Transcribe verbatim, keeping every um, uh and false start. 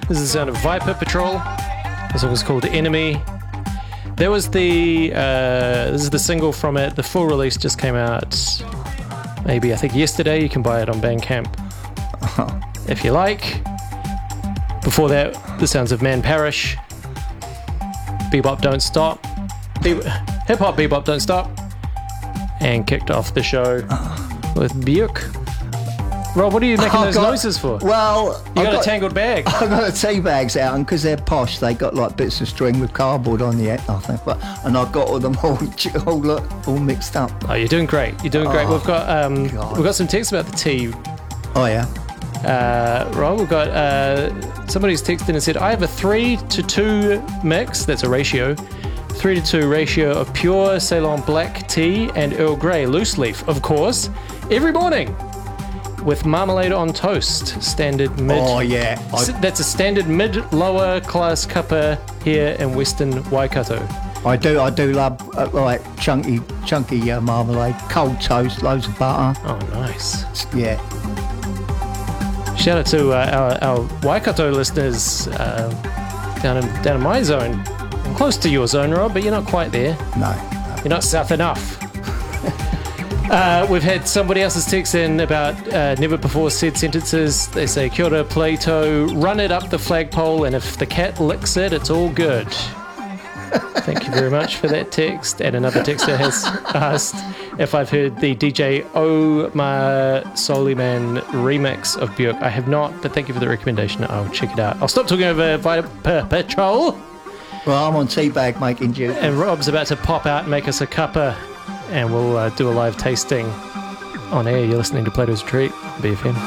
This is the sound of Viper Patrol. This song is called Enemy. There was the, uh, this is the single from it. The full release just came out maybe, I think, yesterday. You can buy it on Bandcamp if you like. Before that, the sounds of Man Parish. Bebop Don't Stop. Be- Hip Hop Bebop Don't Stop. And kicked off the show with Björk. Rob, what are you making I've those got, noises for? Well, you I've got, got a tangled bag. I've got the tea bags out, and because they're posh, they got like bits of string with cardboard on the end, I think. But and I've got all them all all, all mixed up. Oh, you're doing great. You're doing great. Oh, we've got um, God. we've got some texts about the tea. Oh yeah. Uh, Rob, we've got uh, somebody's texted and said, I have a three to two mix. That's a ratio. Three to two ratio of pure Ceylon black tea and Earl Grey loose leaf, of course, every morning. With marmalade on toast, standard mid. Oh yeah, S- that's a standard mid-lower class cuppa here in Western Waikato. I do. I do love uh, like chunky, chunky uh, marmalade, cold toast, loads of butter. Oh, nice. Yeah. Shout out to uh, our, our Waikato listeners uh, down in down in my zone, close to your zone, Rob, but you're not quite there. No. no. You're not south enough. Uh, we've had somebody else's text in about uh, never before said sentences. They say, Kia ora, Plato, run it up the flagpole, and if the cat licks it, it's all good. Thank you very much for that text. And another texter has asked if I've heard the D J Omar Soliman remix of Björk. I have not, but thank you for the recommendation. I'll check it out. I'll stop talking over Viper Patrol. Well, I'm on teabag making juice. And Rob's about to pop out and make us a cuppa. And we'll uh, do a live tasting on air. You're listening to Plato's Retreat, B F M.